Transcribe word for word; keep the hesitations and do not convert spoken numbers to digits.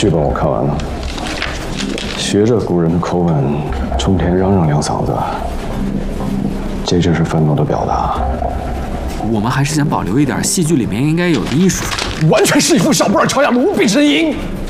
剧本我看完了，学着古人的口吻，冲天嚷嚷两嗓子，这就是愤怒的表达。 我们还是想保留一点戏剧里面应该有的艺术， 完全是一副小布尔乔亚的无比之音。